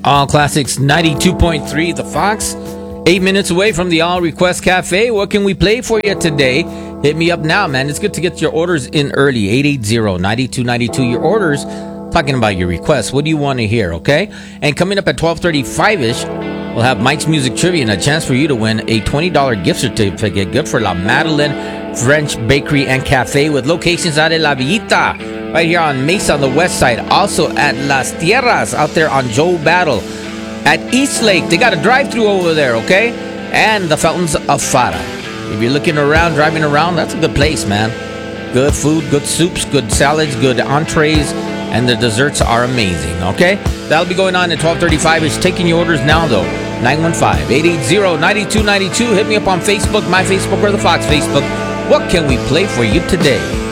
All Classics 92.3 The Fox. 8 minutes away from the All Request Cafe. What can we play for you today? Hit me up now, man. It's good to get your orders in early. 880-9292. Your orders, talking about your requests. What do you want to hear, okay? And coming up at 12:35-ish, we'll have Mike's Music Trivia and a chance for you to win a $20 gift certificate. Good for La Madeleine French Bakery and Cafe with locations out in La Villita, right here on Mesa on the west side. Also at Las Tierras out there on Joe Battle. At East Lake, they got a drive-thru over there, okay? And the Fountains of Fara. If you're looking around, driving around, that's a good place, man. Good food, good soups, good salads, good entrees, and the desserts are amazing, okay? That'll be going on at 12:35. It's taking your orders now, though. 915-880-9292. Hit me up on Facebook, my Facebook, or the Fox Facebook. What can we play for you today?